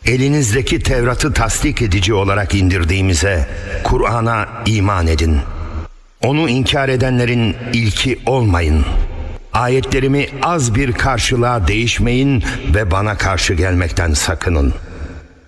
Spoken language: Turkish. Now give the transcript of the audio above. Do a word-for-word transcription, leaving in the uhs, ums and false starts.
Elinizdeki Tevrat'ı tasdik edici olarak indirdiğimize, Kur'an'a iman edin. Onu inkar edenlerin ilki olmayın. Ayetlerimi az bir karşılığa değişmeyin ve bana karşı gelmekten sakının.